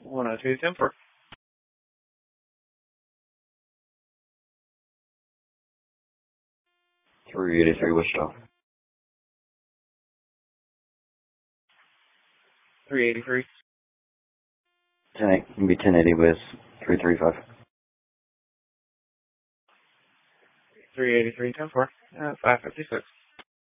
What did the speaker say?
102, 10-4. 383 Wichita. 383. 10, can be 1080 with 335. 383, 10-4. 556.